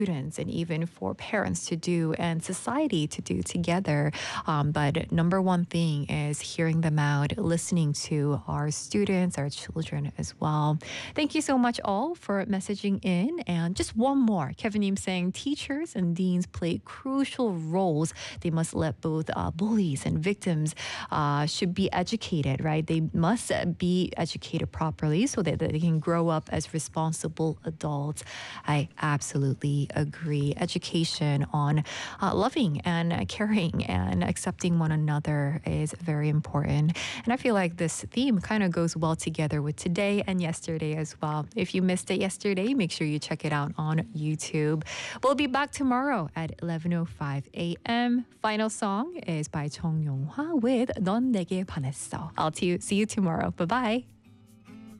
students and even for parents to do and society to do together. But number one thing is hearing them out, listening to our students, our children as well. Thank you so much all for messaging in. And just one more. Kevin Im saying teachers and deans play crucial roles. They must let both bullies and victims should be educated, right? They must be educated properly so that they can grow up as responsible adults. I absolutely agree. Education on loving and caring and accepting one another is very important. And I feel like this theme kind of goes well together with today and yesterday as well. If you missed it yesterday, make sure you check it out on YouTube. We'll be back tomorrow at 11:05 a.m. Final song is by Chung Yong-hwa with 넌 내게 반했어. I'll see you tomorrow. Bye-bye.